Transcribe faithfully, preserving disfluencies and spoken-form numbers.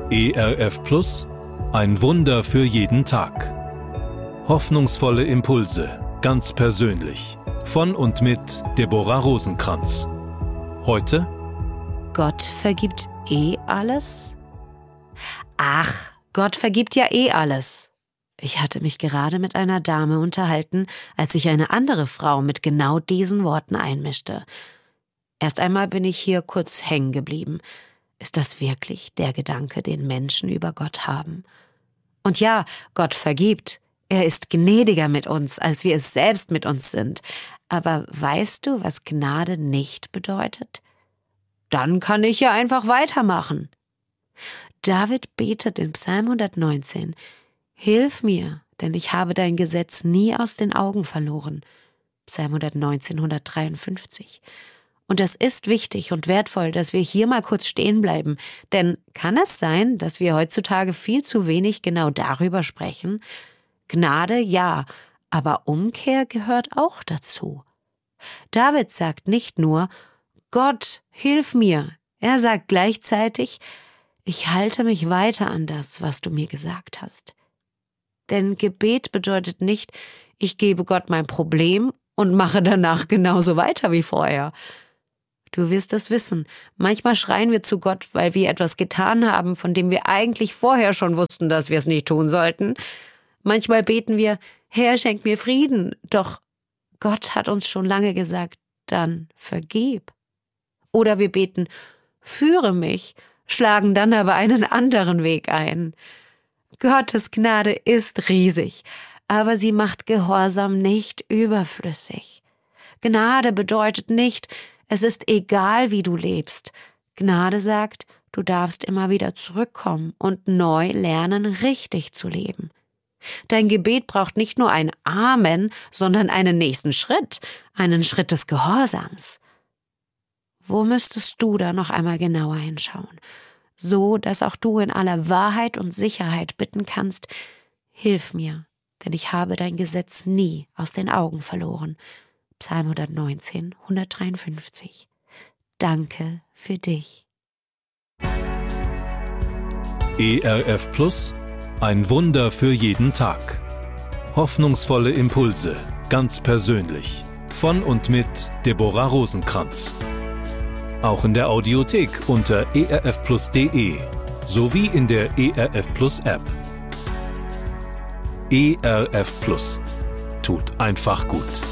E R F Plus, ein Wunder für jeden Tag. Hoffnungsvolle Impulse, ganz persönlich. Von und mit Deborah Rosenkranz. Heute: Gott vergibt eh alles? Ach, Gott vergibt ja eh alles. Ich hatte mich gerade mit einer Dame unterhalten, als sich eine andere Frau mit genau diesen Worten einmischte. Erst einmal bin ich hier kurz hängen geblieben. Ist das wirklich der Gedanke, den Menschen über Gott haben? Und ja, Gott vergibt. Er ist gnädiger mit uns, als wir es selbst mit uns sind. Aber weißt du, was Gnade nicht bedeutet? Dann kann ich ja einfach weitermachen. David betet in Psalm hundertneunzehn: Hilf mir, denn ich habe dein Gesetz nie aus den Augen verloren. Psalm hundertneunzehn, hundertdreiundfünfzig. Und das ist wichtig und wertvoll, dass wir hier mal kurz stehen bleiben. Denn kann es sein, dass wir heutzutage viel zu wenig genau darüber sprechen? Gnade, ja, aber Umkehr gehört auch dazu. David sagt nicht nur: Gott, hilf mir. Er sagt gleichzeitig: Ich halte mich weiter an das, was du mir gesagt hast. Denn Gebet bedeutet nicht, ich gebe Gott mein Problem und mache danach genauso weiter wie vorher. Du wirst es wissen, manchmal schreien wir zu Gott, weil wir etwas getan haben, von dem wir eigentlich vorher schon wussten, dass wir es nicht tun sollten. Manchmal beten wir: Herr, schenk mir Frieden, doch Gott hat uns schon lange gesagt, dann vergib. Oder wir beten: Führe mich, schlagen dann aber einen anderen Weg ein. Gottes Gnade ist riesig, aber sie macht Gehorsam nicht überflüssig. Gnade bedeutet nicht, es ist egal, wie du lebst. Gnade sagt, du darfst immer wieder zurückkommen und neu lernen, richtig zu leben. Dein Gebet braucht nicht nur ein Amen, sondern einen nächsten Schritt, einen Schritt des Gehorsams. Wo müsstest du da noch einmal genauer hinschauen, so dass auch du in aller Wahrheit und Sicherheit bitten kannst: Hilf mir, denn ich habe dein Gesetz nie aus den Augen verloren. Psalm hundertneunzehn, hundertdreiundfünfzig. Danke für dich. E R F Plus, ein Wunder für jeden Tag. Hoffnungsvolle Impulse, ganz persönlich. Von und mit Deborah Rosenkranz. Auch in der Audiothek unter e r f plus punkt d e sowie in der E R F Plus App. E R F Plus. Tut einfach gut.